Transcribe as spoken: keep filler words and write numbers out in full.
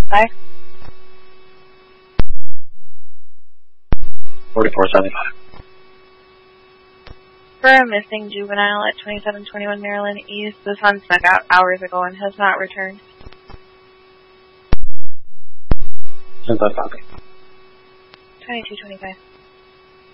five. forty-four seventy-five. For a missing juvenile at twenty-seven twenty-one Maryland East, the son snuck out hours ago and has not returned. Since I copy. twenty-two twenty-five.